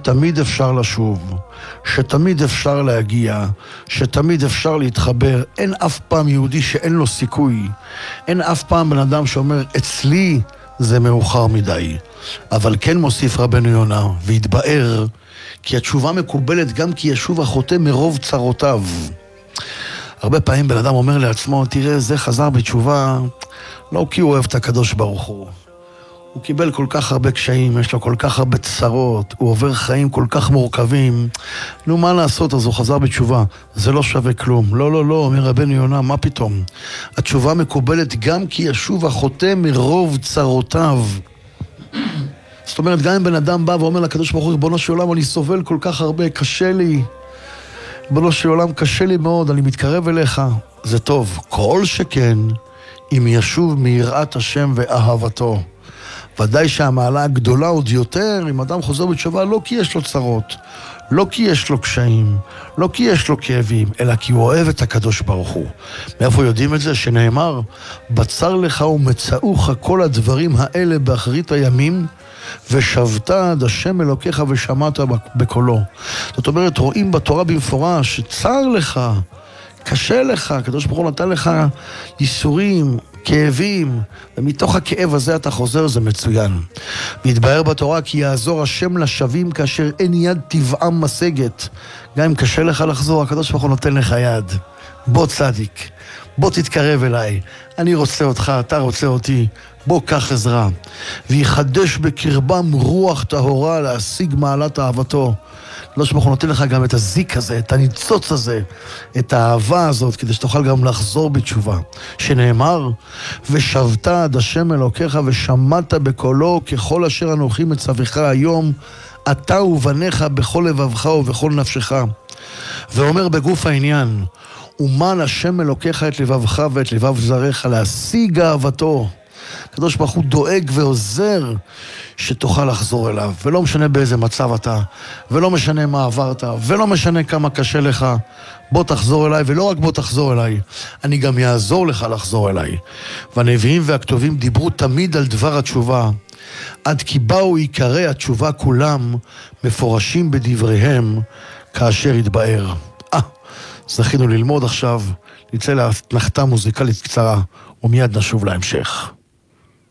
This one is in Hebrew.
שתמיד אפשר לשוב, שתמיד אפשר להגיע, שתמיד אפשר להתחבר. אין אף פעם יהודי שאין לו סיכוי. אין אף פעם בן אדם שאומר, אצלי זה מאוחר מדי. אבל כן מוסיף רבנו יונה, והתבאר, כי התשובה מקובלת גם כי ישוב החוטא מרוב צרותיו. הרבה פעמים בן אדם אומר לעצמו, תראה, זה חזר בתשובה, לא כי הוא אוהב את הקדוש ברוך הוא. הוא קיבל כל כך הרבה קשיים, יש לו כל כך הרבה צרות, הוא עובר חיים כל כך מורכבים. נו, מה לעשות? אז הוא חזר בתשובה. זה לא שווה כלום. לא, לא, לא, אומר רבנו יונה, מה פתאום? התשובה מקובלת גם כי ישוב החוטא מרוב צרותיו. זאת אומרת, גם אם בן אדם בא ואומר לקדוש ברוך הוא, ריבונו של עולם, אני סובל כל כך הרבה, קשה לי. ריבונו של עולם, קשה לי מאוד, אני מתקרב אליך. זה טוב. כל שכן, אם ישוב מיראת השם ואהבתו. ודאי שהמעלה הגדולה עוד יותר, אם אדם חוזר בתשובה, לא כי יש לו צרות, לא כי יש לו קשיים, לא כי יש לו כאבים, אלא כי הוא אוהב את הקדוש ברוך הוא. מאיפה יודעים את זה? שנאמר, בצר לך ומצאוך כל הדברים האלה באחרית הימים, ושבת עד השם אלוקיך ושמעת בקולו. זאת אומרת, רואים בתורה במפורש שצר לך, קשה לך, הקדוש ברוך הוא נתן לך ייסורים, כאבים, ומתוך הכאב הזה אתה חוזר, זה מצוין. והתבהר בתורה כי יעזור השם לשווים כאשר אין יד טבעם משגת. גם אם קשה לך לחזור, הקדוש ברוך הוא נותן לך יד. בוא צדיק, בוא תתקרב אליי, אני רוצה אותך, אתה רוצה אותי, בוא קח עזרה. ויחדש בקרבם רוח טהורה להשיג מעלת אהבתו. הקדוש ברוך הוא נותן לך גם את הזיק הזה, את הניצוץ הזה, את האהבה הזאת, כדי שתוכל גם לחזור בתשובה. שנאמר, ושבת עד השם אלוקיך ושמעת בקולו ככל אשר אנוכי מצווך היום, אתה ובניך בכל לבבך ובכל נפשך. ואומר בגוף העניין, אומן השם אלוקיך את לבבך ואת לבב זרעך להשיג אהבתו. הקדוש ברוך הוא דואג ועוזר שתוכל לחזור אליו, ולא משנה באיזה מצב אתה, ולא משנה מה עברת, ולא משנה כמה קשה לך, בוא תחזור אליי, ולא רק בוא תחזור אליי, אני גם יעזור לך לחזור אליי. והנביאים והכתובים דיברו תמיד על דבר התשובה, עד כי באו עיקרי התשובה כולם מפורשים בדבריהם כאשר התבאר. זכינו ללמוד עכשיו, נצא להנחתה מוזיקלית קצרה, ומיד נשוב להמשך.